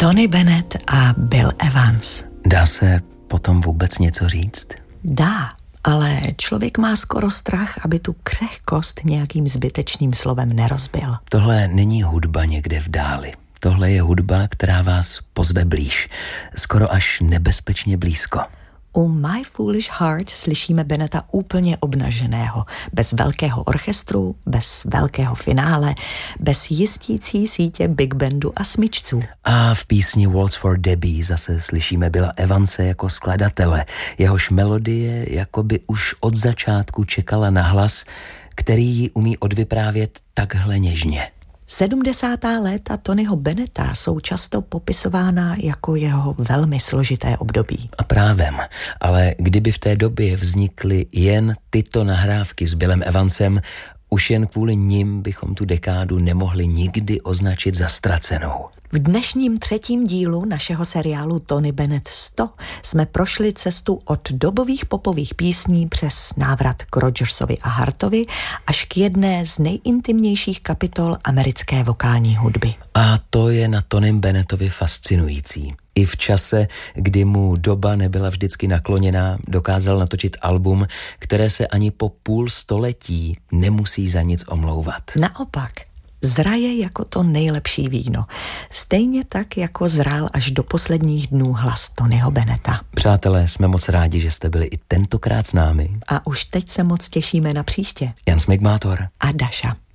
Tony Bennett a Bill Evans. Dá se potom vůbec něco říct? Dá, ale člověk má skoro strach, aby tu křehkost nějakým zbytečným slovem nerozbil. Tohle není hudba někde v dáli. Tohle je hudba, která vás pozve blíž. Skoro až nebezpečně blízko. U My Foolish Heart slyšíme Bennetta úplně obnaženého, bez velkého orchestru, bez velkého finále, bez jistící sítě big bandu a smyčců. A v písni Waltz for Debbie zase slyšíme Billa Evanse jako skladatele. Jehož melodie jakoby už od začátku čekala na hlas, který ji umí odvyprávět takhle něžně. 70. léta Tonyho Bennetta jsou často popisována jako jeho velmi složité období. A právem, ale kdyby v té době vznikly jen tyto nahrávky s Billem Evansem, už jen kvůli nim bychom tu dekádu nemohli nikdy označit za ztracenou. V dnešním 3. dílu našeho seriálu Tony Bennett 100 jsme prošli cestu od dobových popových písní přes návrat k Rodgersovi a Hartovi až k jedné z nejintimnějších kapitol americké vokální hudby. A to je na Tonym Bennettovi fascinující. I v čase, kdy mu doba nebyla vždycky nakloněná, dokázal natočit album, které se ani po půl století nemusí za nic omlouvat. Naopak, zraje jako to nejlepší víno. Stejně tak, jako zrál až do posledních dnů hlas Tonyho Bennetta. Přátelé, jsme moc rádi, že jste byli i tentokrát s námi. A už teď se moc těšíme na příště. Jan Smigmátor a Daša.